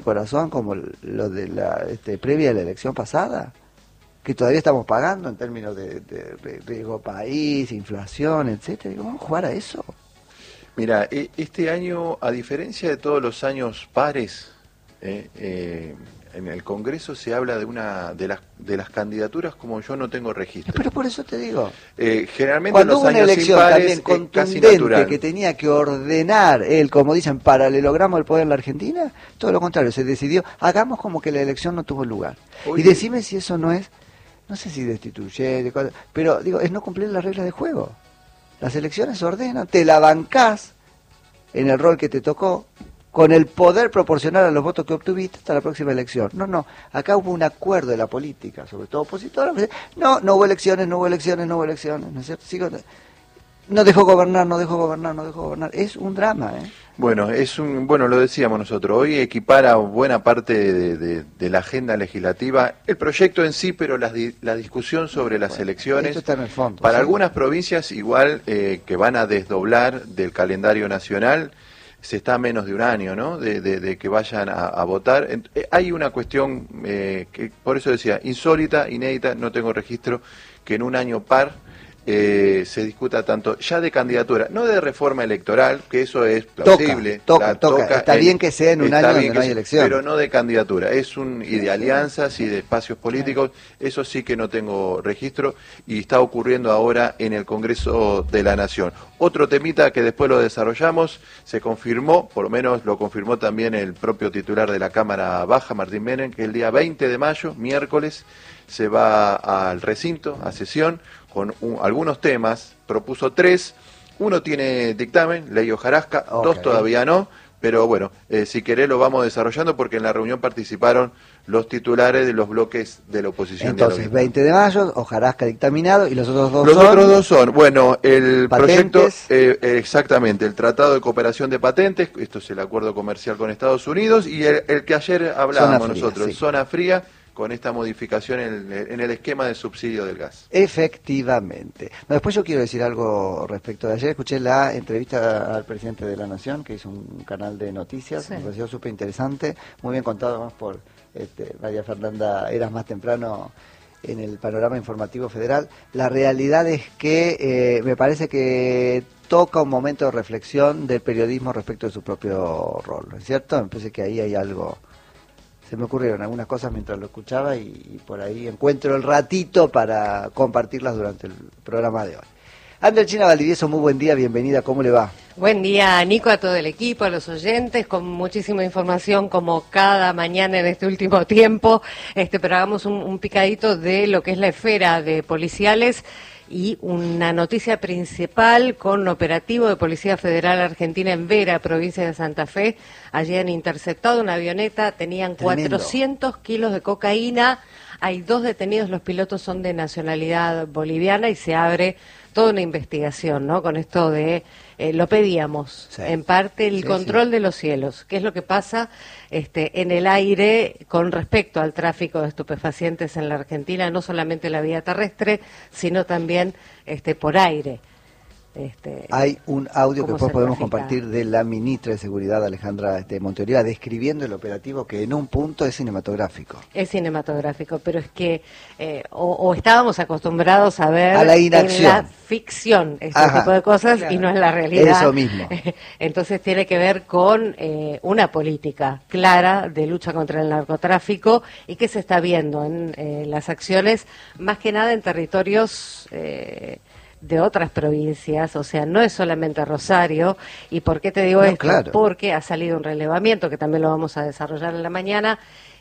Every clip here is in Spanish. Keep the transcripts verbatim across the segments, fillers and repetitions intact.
corazón como lo de la este, previa a la elección pasada, que todavía estamos pagando en términos de, de, de riesgo país, inflación, etcétera. ¿Vamos a jugar a eso? Mira, este año, a diferencia de todos los años pares, eh, eh, en el Congreso se habla de una de las de las candidaturas como yo no tengo registro. Pero por eso te digo. Eh, generalmente cuando en los hubo una años elección impares, también eh, casi contundente natural. que tenía que ordenar el, como dicen, paralelogramo del poder en la Argentina, todo lo contrario, se decidió, hagamos como que la elección no tuvo lugar. Oye. Y decime si eso no es, no sé si destituye, pero digo, es no cumplir las reglas de juego. Las elecciones se ordenan, te la bancás en el rol que te tocó, con el poder proporcional a los votos que obtuviste hasta la próxima elección. No, no, acá hubo un acuerdo de la política, sobre todo opositora. No, no hubo elecciones, no hubo elecciones, no hubo elecciones, ¿no es cierto? Sigo, no dejó gobernar, no dejó gobernar, no dejó gobernar. Es un drama, ¿eh? Bueno, es un, bueno, lo decíamos nosotros, hoy equipara buena parte de, de, de la agenda legislativa, el proyecto en sí, pero la, la discusión sobre las bueno, elecciones, esto está en el fondo, para ¿sí? Algunas provincias igual eh, que van a desdoblar del calendario nacional, se está a menos de un año, ¿no?, de, de, de que vayan a, a votar. Eh, hay una cuestión, eh, que por eso decía, insólita, inédita, no tengo registro, que en un año par Eh, se discuta tanto ya de candidatura, no de reforma electoral, que eso es plausible. Toca, toca, toca. Está en, bien que sea en un año donde no hay elección. Pero no de candidatura, es un y de alianzas y de espacios políticos, eso sí que no tengo registro y está ocurriendo ahora en el Congreso de la Nación. Otro temita que después lo desarrollamos, se confirmó, por lo menos lo confirmó también el propio titular de la Cámara Baja, Martín Menem, que el día veinte de mayo, miércoles, se va al recinto, a sesión, con un, algunos temas, propuso tres, uno tiene dictamen, ley hojarasca, okay. Dos todavía no, pero bueno, eh, si querés lo vamos desarrollando porque en la reunión participaron los titulares de los bloques de la oposición. Entonces, veinte de mayo, hojarasca dictaminado, y los otros dos los son... Los otros dos son, bueno, el patentes. proyecto, eh, exactamente, el Tratado de Cooperación de Patentes, esto es el acuerdo comercial con Estados Unidos, y el, el que ayer hablábamos zona fría, nosotros, sí. Zona fría, con esta modificación en el, en el esquema de subsidio del gas. Efectivamente. No, después yo quiero decir algo respecto de ayer. Escuché la entrevista al presidente de la Nación, que hizo un canal de noticias, sí. Me pareció súper interesante, muy bien contado además por este, María Fernanda Eras más temprano en el panorama informativo federal. La realidad es que eh, me parece que toca un momento de reflexión del periodismo respecto de su propio rol, ¿no es cierto? Me parece que ahí hay algo... Se me ocurrieron algunas cosas mientras lo escuchaba y, y por ahí encuentro el ratito para compartirlas durante el programa de hoy. Anderchina Valdivieso, muy buen día, bienvenida, ¿cómo le va? Buen día, Nico, a todo el equipo, a los oyentes, con muchísima información como cada mañana en este último tiempo, este, pero hagamos un, un picadito de lo que es la esfera de policiales. Y una noticia principal con operativo de Policía Federal Argentina en Vera, provincia de Santa Fe. Allí han interceptado una avioneta, tenían Tremendo. cuatrocientos kilos de cocaína. Hay dos detenidos, los pilotos son de nacionalidad boliviana y se abre toda una investigación, ¿no? Con esto de, eh, lo pedíamos, sí. En parte el sí, control sí. de los cielos. ¿Qué es lo que pasa este, en el aire con respecto al tráfico de estupefacientes en la Argentina? No solamente la vía terrestre, sino también este, por aire. Este, Hay un audio que después podemos trafica? compartir de la ministra de Seguridad, Alejandra este, Monteoliva, describiendo el operativo que en un punto es cinematográfico. Es cinematográfico, pero es que eh, o, o estábamos acostumbrados a ver a la inacción. En la ficción este Ajá. tipo de cosas claro. Y no es la realidad. Eso mismo. Entonces tiene que ver con eh, una política clara de lucha contra el narcotráfico y que se está viendo en eh, las acciones, más que nada en territorios... Eh, de otras provincias, o sea, no es solamente Rosario. ¿Y por qué te digo no, esto? Claro. Porque ha salido un relevamiento, que también lo vamos a desarrollar en la mañana,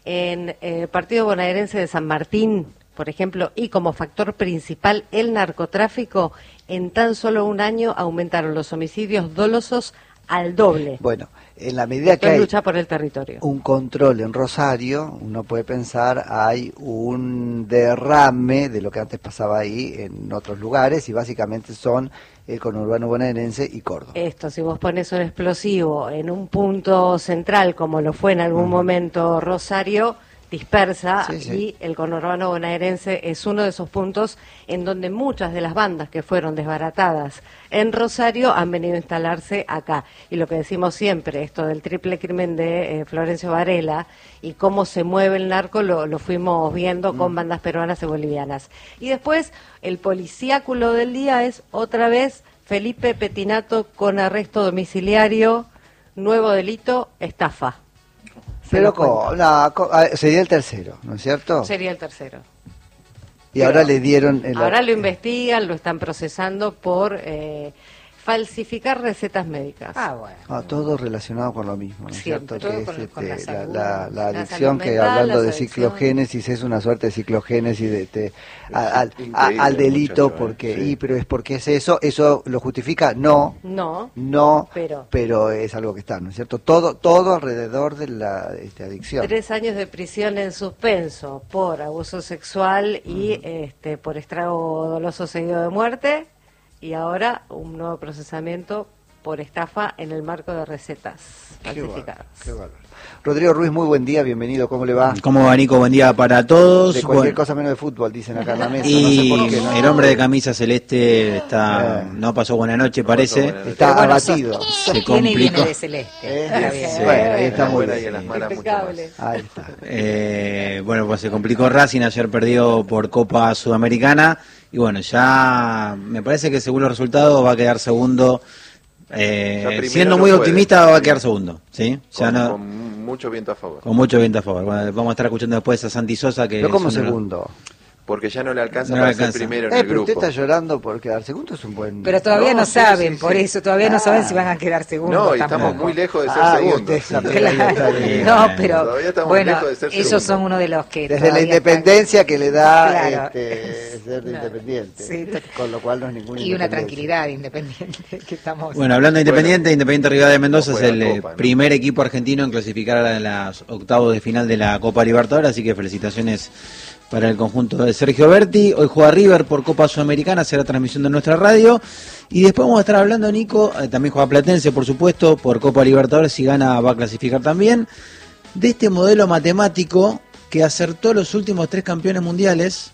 en el partido bonaerense de San Martín, por ejemplo, y como factor principal el narcotráfico, en tan solo un año aumentaron los homicidios dolosos al doble. Bueno, en la medida Esto que hay lucha por el territorio. Un control en Rosario, uno puede pensar hay un derrame de lo que antes pasaba ahí en otros lugares y básicamente son el conurbano bonaerense y Córdoba. Esto, si vos pones un explosivo en un punto central como lo fue en algún uh-huh. momento Rosario, dispersa, sí, sí. y el conurbano bonaerense es uno de esos puntos en donde muchas de las bandas que fueron desbaratadas en Rosario han venido a instalarse acá. Y lo que decimos siempre, esto del triple crimen de eh, Florencio Varela y cómo se mueve el narco, lo, lo fuimos viendo con bandas peruanas y bolivianas. Y después, el policiáculo del día es otra vez Felipe Petinato con arresto domiciliario, nuevo delito, estafa. Pero co- no, co- ah, sería el tercero, ¿no es cierto? Sería el tercero. Y Pero ahora le dieron... el- Ahora lo investigan, lo están procesando por eh, falsificar recetas médicas. Ah, bueno. Ah, todo relacionado con lo mismo, ¿no es Siempre, cierto? todo Que con- es con la este, la, salud. la- la La adicción, salud que mental, hablando de las ciclogénesis es una suerte de ciclogénesis de, de- a- al, increíble, a- al delito, muchacho, ¿eh? porque Sí. y pero es porque es eso, eso lo justifica, no, No, no, Pero. pero es algo que está, ¿no es cierto? Todo, todo alrededor de la este, adicción. tres años de prisión en suspenso por abuso sexual y este por estrago doloso seguido de muerte, y ahora un nuevo procesamiento por estafa en el marco de recetas Qué bárbaro, falsificadas. qué bárbaro. Rodrigo Ruiz, muy buen día, bienvenido, ¿cómo le va? ¿Cómo va, Nico? Buen día para todos. De cualquier Bueno, cosa menos de fútbol, dicen acá en la mesa, y no sé por qué, ¿no? el hombre de camisa celeste está, Eh. no pasó buena noche, parece. buena noche. Está Pero bueno, abatido. sos- Se sostiene y viene complicó. de celeste. Eh, Está bien. sí. Bueno, ahí está En las muy buenas bien. y en las malas mucho Impecable. más. Ahí está. Eh, bueno, pues se complicó Racing, ayer perdió por Copa Sudamericana y bueno, ya me parece que según los resultados va a quedar segundo. Eh, Ya primero siendo no muy puede. optimista va a quedar segundo, ¿sí? Ya Con, no, con mucho viento a favor. con mucho viento a favor. Bueno, vamos a estar escuchando después a Santi Sosa que Pero como es uno de los- segundo. Porque ya no le alcanza No le para alcanza. ser primero en Eh, el pero usted grupo. está llorando por quedar segundo, es un buen... Pero todavía no, No, sí, saben, sí, por sí. eso, todavía no Ah. saben si van a quedar segundos. No, y tampoco. estamos muy lejos de ser Ah, y segundos. usted Sí. también ahí está Claro. bien. No, pero Todavía estamos bueno, lejos de ser ellos segundos. son uno de los que Desde la todavía independencia que le da Claro. este, ser independiente. Sí, to- Con lo cual no es ningún están- y una independencia. tranquilidad independiente que estamos. Bueno, hablando de Independiente, Bueno, Independiente Rivadavia de Mendoza no es juega el eh, Copa, ¿no? primer equipo argentino en clasificar a las octavos de final de la Copa Libertadores, así que felicitaciones para el conjunto de Sergio Berti. Hoy juega River por Copa Sudamericana, será transmisión de nuestra radio. Y después vamos a estar hablando, Nico, eh, también juega Platense, por supuesto, por Copa Libertadores, si gana va a clasificar también, de este modelo matemático que acertó los últimos tres campeones mundiales,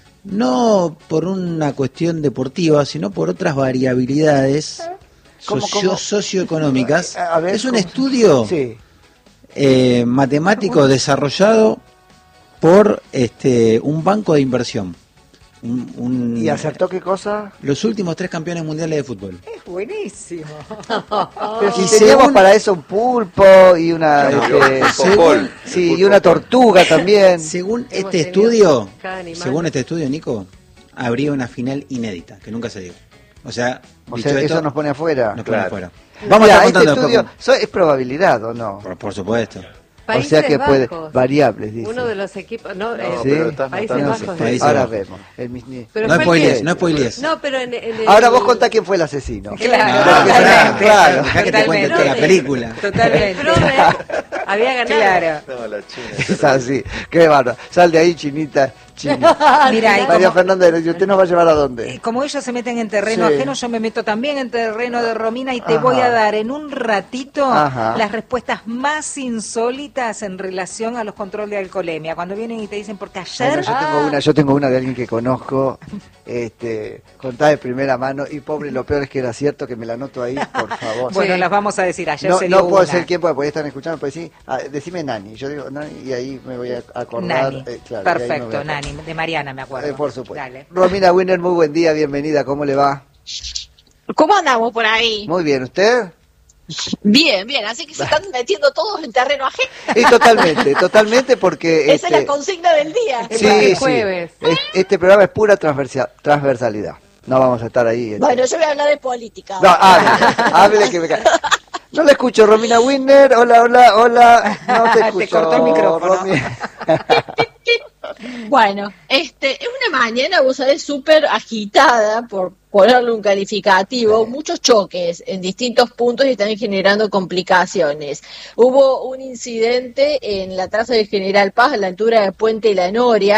no por una cuestión deportiva, sino por otras variabilidades ¿Cómo, socio- cómo? socioeconómicas. A ver, es un ¿cómo? estudio Sí. eh, matemático desarrollado por este un banco de inversión. Un- un- ¿Y acertó qué cosa? los últimos tres campeones mundiales de fútbol. Es buenísimo. Pero si Y teníamos según- para eso un pulpo y una... No, este, el según- popol, sí, el y una pulpo. tortuga también. Según Hemos este tenido estudio, cada animal. según este estudio, Nico, habría una final inédita que nunca se dio. O sea, O dicho sea, esto, eso nos pone afuera. nos pone Claro. afuera. Vamos Mira, a estar este contando estudio, después so- ¿es probabilidad o no? cómo- por, por supuesto. Países o sea que puede... Bajos. Variables, dice. Uno de los equipos, no, No, eh, Sí. pero estás Países matando. Bajos. Países Ahora Bajos. vemos. El mismo- Pero No fue el spoilees, que- no spoilees. No, pero en, en el- Ahora vos contá quién fue el asesino. Claro, No, totalmente. claro. Dejá que te cuente Totalmente. toda la película. Totalmente. Frobe había ganado. Claro. No, la China. Es así. Qué bárbaro. Sal de ahí, chinita. China. Mira, y María como, Fernández, ¿y usted nos va a llevar a dónde? eh, como ellos se meten en terreno Sí. ajeno, yo me meto también en terreno de Romina y te Ajá. voy a dar en un ratito Ajá. las respuestas más insólitas en relación a los controles de alcoholemia. Cuando vienen y te dicen, porque Bueno, ayer... yo tengo una, yo tengo una de alguien que conozco, este, contada de primera mano, y pobre, lo peor es que era cierto, que me la anoto ahí, por favor. Bueno, Sí. las vamos a decir. Ayer no se dio no puedo una. ser quien pueda, porque están escuchando, pues sí, ah, decime Nani, yo digo Nani, y ahí me voy a acordar. Nani. eh, claro, y ahí me voy a Perfecto, acordar. Nani. De Mariana me acuerdo. Eh, por supuesto. Dale. Romina Winner, muy buen día, bienvenida, ¿cómo le va? ¿Cómo andamos por ahí? Muy bien, ¿usted? Bien, bien, así que se están metiendo todos en terreno ajeno. Y totalmente, totalmente, porque... Esa es la este, consigna del día. Es sí, porque sí, jueves. es- este programa es pura transversa- transversalidad, no vamos a estar ahí. este. Bueno, yo voy a hablar de política. No, hable, hable que me cae. No la escucho, Romina Winner. Hola, hola, hola. No te Te escucho. cortó el micrófono. Romy. Bueno, este, es una mañana, vos sabés, súper agitada, por ponerle un calificativo, muchos choques en distintos puntos y están generando complicaciones. Hubo un incidente en la traza del General Paz, a la altura de Puente y La Noria.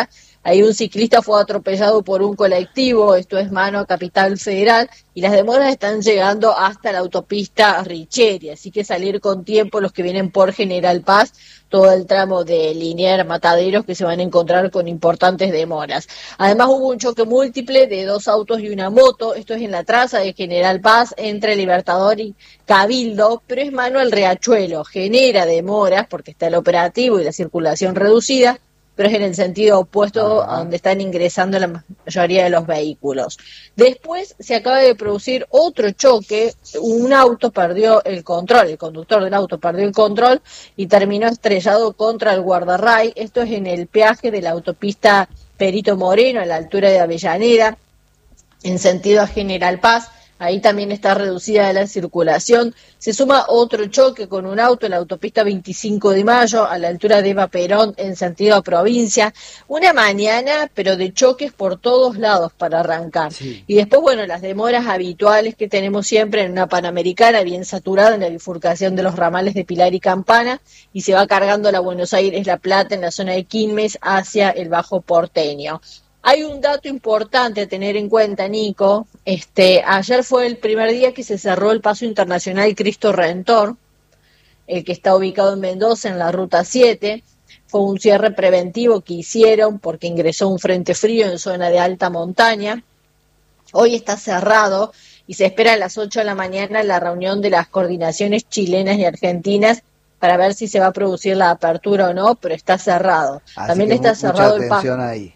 Ahí un ciclista fue atropellado por un colectivo, esto es mano a Capital Federal, y las demoras están llegando hasta la autopista Richeri, así que salir con tiempo los que vienen por General Paz, todo el tramo de Liniers, Mataderos, que se van a encontrar con importantes demoras. Además hubo un choque múltiple de dos autos y una moto, esto es en la traza de General Paz entre Libertador y Cabildo, pero es mano al Riachuelo, genera demoras porque está el operativo y la circulación reducida, pero es en el sentido opuesto a donde están ingresando la mayoría de los vehículos. Después se acaba de producir otro choque, un auto perdió el control, el conductor del auto perdió el control y terminó estrellado contra el guardarray, esto es en el peaje de la autopista Perito Moreno, a la altura de Avellaneda, en sentido a General Paz. Ahí también está reducida la circulación. Se suma otro choque con un auto en la autopista veinticinco de mayo, a la altura de Eva Perón, en sentido a provincia. Una mañana, pero de choques por todos lados para arrancar. Sí. Y después, bueno, las demoras habituales que tenemos siempre en una Panamericana, bien saturada en la bifurcación de los ramales de Pilar y Campana, y se va cargando la Buenos Aires-La Plata en la zona de Quilmes hacia el Bajo Porteño. Hay un dato importante a tener en cuenta, Nico. Este, ayer fue el primer día que se cerró el paso internacional Cristo Redentor, el que está ubicado en Mendoza, en la Ruta siete. Fue un cierre preventivo que hicieron porque ingresó un frente frío en zona de alta montaña. Hoy está cerrado y se espera a las ocho de la mañana la reunión de las coordinaciones chilenas y argentinas para ver si se va a producir la apertura o no, pero está cerrado. Así También que está mucha cerrado el paso. ahí.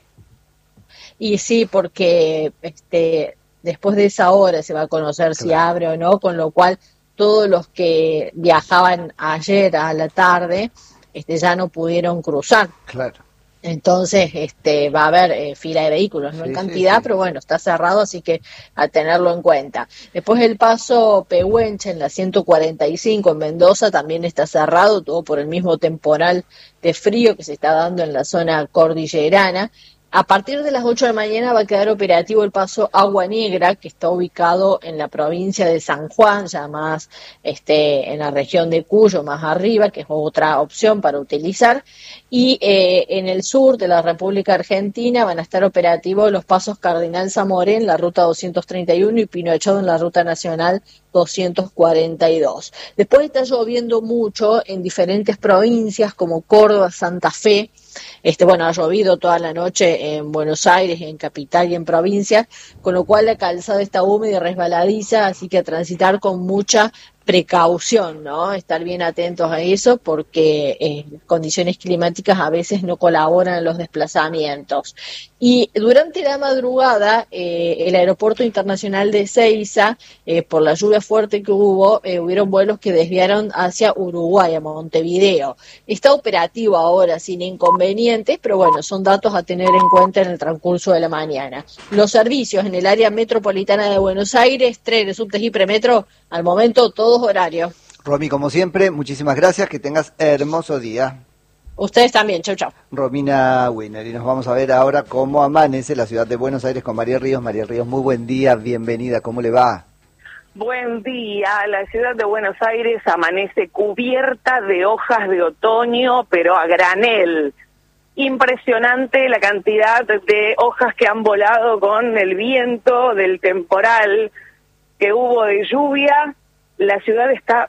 Y sí, porque este después de esa hora se va a conocer claro. si abre o no, con lo cual todos los que viajaban ayer a la tarde este ya no pudieron cruzar. Claro. Entonces este va a haber eh, fila de vehículos, no sí, en cantidad, sí, sí. pero bueno, está cerrado, así que a tenerlo en cuenta. Después el paso Pehuenche en la ciento cuarenta y cinco en Mendoza también está cerrado, todo por el mismo temporal de frío que se está dando en la zona cordillerana. A partir de las ocho de la mañana va a quedar operativo el paso Agua Negra, que está ubicado en la provincia de San Juan, ya más este, en la región de Cuyo, más arriba, que es otra opción para utilizar. Y eh, en el sur de la República Argentina van a estar operativos los pasos Cardinal Zamoré en la ruta doscientos treinta y uno y Pino Echado en la ruta nacional doscientos cuarenta y dos. Después está lloviendo mucho en diferentes provincias como Córdoba, Santa Fe. Este, bueno, ha llovido toda la noche en Buenos Aires, en capital y en provincia, con lo cual la calzada está húmeda y resbaladiza, así que a transitar con mucha precaución, ¿no? Estar bien atentos a eso porque eh, las condiciones climáticas a veces no colaboran en los desplazamientos. Y durante la madrugada, eh, el aeropuerto internacional de Ezeiza, eh, por la lluvia fuerte que hubo, eh, hubieron vuelos que desviaron hacia Uruguay, a Montevideo. Está operativo ahora sin inconvenientes, pero bueno, son datos a tener en cuenta en el transcurso de la mañana. Los servicios en el área metropolitana de Buenos Aires, trenes, subtes y premetro, al momento todos horarios. Romy, como siempre, muchísimas gracias, que tengas hermoso día. Ustedes también, chau chau. Romina Winner, y nos vamos a ver ahora cómo amanece la ciudad de Buenos Aires con María Ríos. María Ríos, muy buen día, bienvenida, ¿cómo le va? Buen día, la ciudad de Buenos Aires amanece cubierta de hojas de otoño, pero a granel. Impresionante la cantidad de hojas que han volado con el viento del temporal que hubo de lluvia. La ciudad está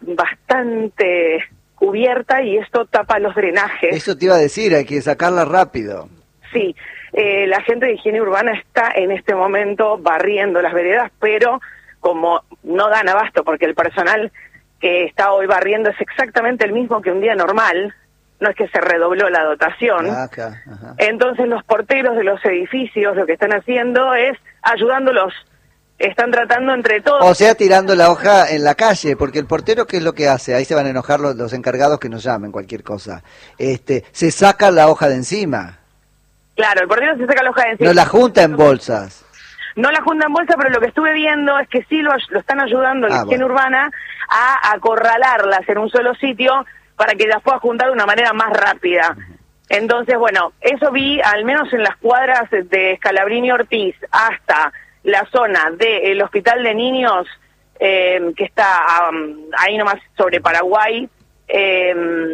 bastante cubierta y esto tapa los drenajes. Eso te iba a decir, hay que sacarla rápido. Sí, eh, la gente de higiene urbana está en este momento barriendo las veredas, pero como no dan abasto porque el personal que está hoy barriendo es exactamente el mismo que un día normal, no es que se redobló la dotación, Acá, ajá. Entonces los porteros de los edificios lo que están haciendo es ayudándolos. Están tratando entre todos. O sea, tirando la hoja en la calle, porque el portero, ¿qué es lo que hace? Ahí se van a enojar los, los encargados que nos llamen, cualquier cosa. Este, se saca la hoja de encima. Claro, el portero se saca la hoja de encima. No la junta en bolsas. No la junta en bolsa, pero lo que estuve viendo es que sí lo, lo están ayudando la ah, higiene bueno. urbana a acorralarlas en un solo sitio para que las pueda juntar de una manera más rápida. Uh-huh. Entonces, bueno, eso vi al menos en las cuadras de Scalabrini Ortiz hasta la zona del Hospital de Niños, eh, que está um, ahí nomás sobre Paraguay, eh,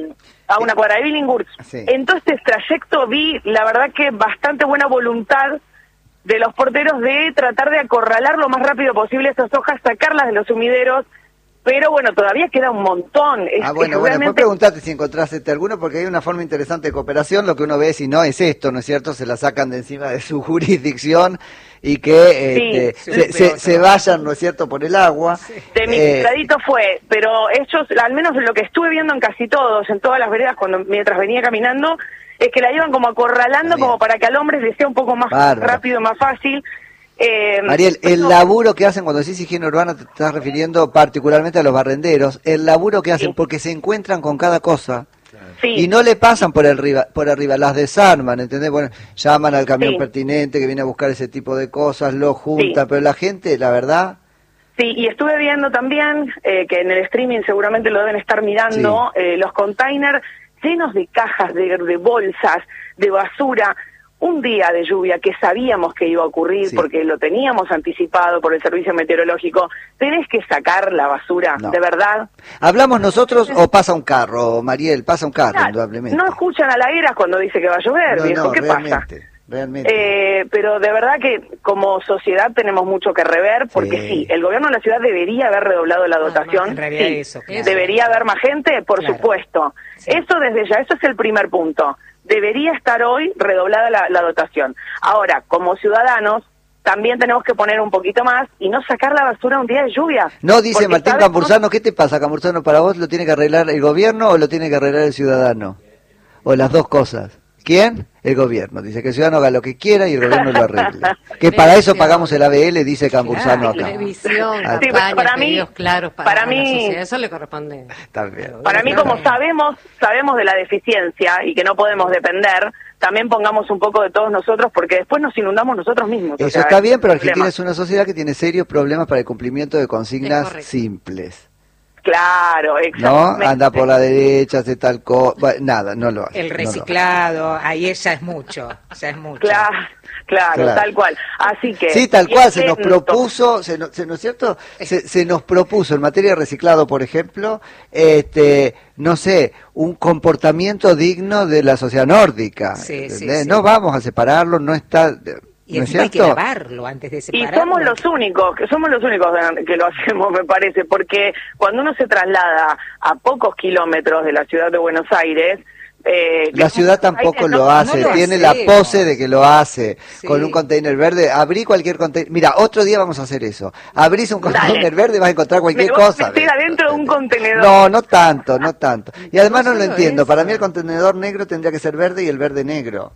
a una cuadra de Billinghurst. Sí. En todo este trayecto vi, la verdad que bastante buena voluntad de los porteros de tratar de acorralar lo más rápido posible esas hojas, sacarlas de los sumideros, pero bueno, todavía queda un montón. Es, ah, bueno, es bueno, realmente... después preguntarte si encontraste alguno, porque hay una forma interesante de cooperación, lo que uno ve si no es esto, ¿no es cierto? Se la sacan de encima de su jurisdicción y que Sí, este, se, se, se vayan, ¿no es cierto?, por el agua. Sí. De mi Eh, costadito fue, pero ellos, al menos lo que estuve viendo en casi todos, en todas las veredas, cuando mientras venía caminando, es que la iban como acorralando como para que al hombre le sea un poco más Bárbaro. rápido, más fácil. Eh, Mariel, el no, laburo que hacen cuando decís higiene urbana, te estás refiriendo particularmente a los barrenderos, el laburo que hacen Sí. porque se encuentran con cada cosa sí. y no le pasan por arriba, por arriba, las desarman, ¿entendés? Bueno, llaman al camión Sí. pertinente que viene a buscar ese tipo de cosas, lo junta, Sí. pero la gente, la verdad... Sí, y estuve viendo también, eh, que en el streaming seguramente lo deben estar mirando, Sí. eh, los containers llenos de cajas, de, de bolsas, de basura. Un día de lluvia que sabíamos que iba a ocurrir Sí. porque lo teníamos anticipado por el servicio meteorológico, tenés que sacar la basura, No. de verdad. ¿Hablamos nosotros o pasa un carro, Mariel? Pasa un carro, Claro, indudablemente. no escuchan a la Eras cuando dice que va a llover, No, viejo, no, ¿qué pasa? realmente, realmente. Eh, pero de verdad que como sociedad tenemos mucho que rever, porque Sí. sí, el gobierno de la ciudad debería haber redoblado la dotación, en realidad sí. eso, claro. Debería haber más gente, por Claro. supuesto. Sí. Eso desde ya, eso es el primer punto. Debería estar hoy redoblada la, la dotación. Ahora, como ciudadanos, también tenemos que poner un poquito más y no sacar la basura un día de lluvia. No, dice Porque Martín sabemos- Cambursano, ¿qué te pasa, Cambursano? ¿Para vos lo tiene que arreglar el gobierno o lo tiene que arreglar el ciudadano? O las dos cosas. ¿Quién? El gobierno. Dice que el ciudadano haga lo que quiera y el gobierno lo arregle. Que para eso pagamos el A B L, dice Cambursano acá. Televisión, Ah, Sí, campañas, para mí- pedidos claros para, para la mí- sociedad. Eso le corresponde. También. Para mí, como sabemos, sabemos de la deficiencia y que no podemos depender, también pongamos un poco de todos nosotros, porque después nos inundamos nosotros mismos. O Eso sea, está bien, pero es un Argentina problema. es una sociedad que tiene serios problemas para el cumplimiento de Es consignas correcto. simples. Claro, ¿No? exactamente. Anda por la derecha, hace tal cosa. Nada, no lo hace. El no lo hace. reciclado, ahí ya es mucho, ya es mucho. Claro, claro, Claro. tal cual. Así que... Sí, tal cual, se nos lento. propuso, se nos, se, ¿no es cierto? Se, se nos propuso en materia de reciclado, por ejemplo, este, no sé, un comportamiento digno de la sociedad nórdica. Sí, sí, ¿entendés? sí. No vamos a separarlo, no está, Y ¿no es encima hay que cierto? lavarlo antes de Y separarlo. somos los únicos, que somos los únicos que lo hacemos, me parece, porque cuando uno se traslada a pocos kilómetros de la ciudad de Buenos Aires... Eh, La ciudad tampoco Aires, lo no- hace, no lo tiene hacemos. la pose de que lo hace, Sí. con un container verde. Abrí cualquier container. Mira, otro día vamos a hacer eso. Abrís un Dale. container verde y vas a encontrar cualquier Me voy a cosa. meter ¿ves? adentro de un contenedor. No, no tanto, no tanto. Y además no, No lo solo entiendo. eso. Para mí el contenedor negro tendría que ser verde y el verde negro.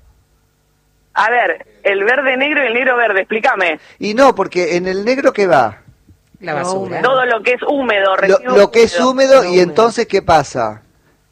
A ver, el verde negro y el negro verde, explícame. Y no, porque en el negro ¿qué va? La basura. Todo lo que es húmedo, Lo, residuos lo que es húmedo y húmedo. entonces ¿qué pasa?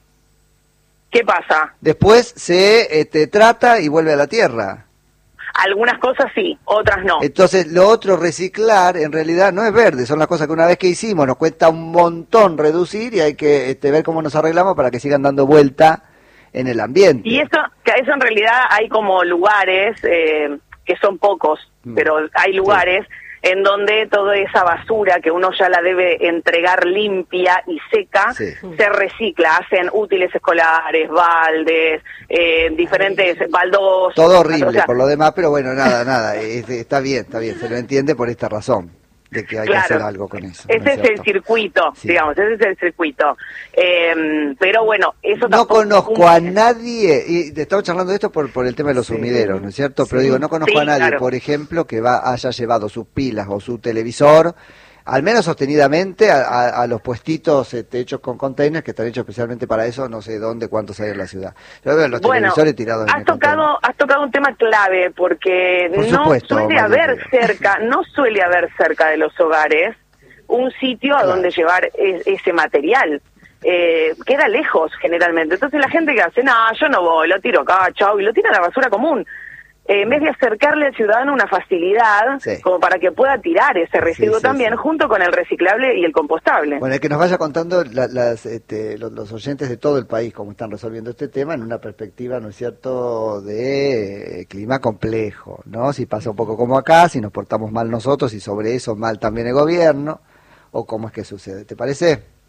¿Qué pasa? Después se este, trata y vuelve a la tierra. Algunas cosas sí, otras no. Entonces, lo otro, reciclar, en realidad no es verde, son las cosas que una vez que hicimos nos cuesta un montón reducir y hay que este, ver cómo nos arreglamos para que sigan dando vuelta en el ambiente. Y eso, que eso en realidad hay como lugares, eh, que son pocos, Mm. pero hay lugares en donde toda esa basura que uno ya la debe entregar limpia y seca, Sí. se recicla, hacen útiles escolares, baldes, eh, diferentes baldosas. Todo horrible o sea, por lo demás, pero bueno, nada, nada, es- está bien, está bien, se lo entiende por esta razón, de que hay Claro. que hacer algo con eso. ¿no Ese es el cierto? circuito, Sí. digamos, ese es el circuito. Eh, pero bueno, eso No tampoco conozco es a un- nadie, y te estamos charlando de esto por, por el tema de los sumideros, ¿no es cierto? Pero digo, no conozco Sí, a nadie, claro. por ejemplo, que va haya llevado sus pilas o su televisor, al menos sostenidamente, a, a- a los puestitos este, hechos con containers, que están hechos especialmente para eso, no sé dónde, cuántos hay en la ciudad. Yo veo los Bueno, televisores tirados en has el container. tocado, has tocado un tema clave porque Por no supuesto, suele María haber Elvira. cerca, no suele haber cerca de los hogares un sitio a Claro. donde llevar es- ese material. Eh, queda lejos generalmente. Entonces la gente que hace, no, yo no voy, lo tiro acá, chau, y lo tira a la basura común. Eh, en vez de acercarle al ciudadano una facilidad Sí. como para que pueda tirar ese residuo sí, también sí. junto con el reciclable y el compostable. Bueno, el que nos vaya contando la- las, este, los, los oyentes de todo el país cómo están resolviendo este tema en una perspectiva, ¿no es cierto?, de eh, clima complejo, ¿no? Si pasa un poco como acá, si nos portamos mal nosotros y sobre eso mal también el gobierno, o cómo es que sucede. ¿Te parece?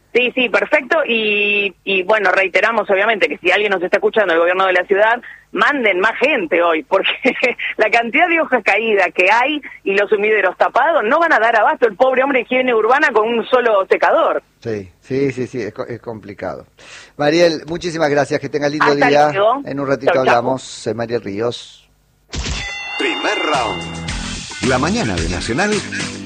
Sí, sí, perfecto. Y, y bueno, reiteramos obviamente que si alguien nos está escuchando del gobierno de la ciudad, manden más gente hoy, porque la cantidad de hojas caídas que hay y los sumideros tapados no van a dar abasto el pobre hombre de higiene urbana con un solo secador. Sí, sí, sí, sí, es, es complicado. Mariel, muchísimas gracias, que tengas lindo Hasta día. luego. En un ratito Chau, chau. hablamos. Soy Mariel Ríos. Primer round. La mañana de Nacional